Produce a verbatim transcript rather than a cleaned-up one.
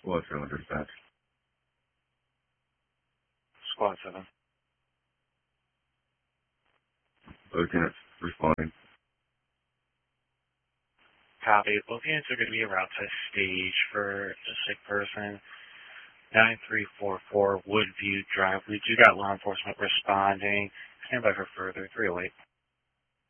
Squad seven dispatch. Squad seven. Lieutenants responding. Copy. Both units are going to be around to stage for a sick person. nine three four four Woodview Drive. We do got law enforcement responding. Stand by for further. three oh eight.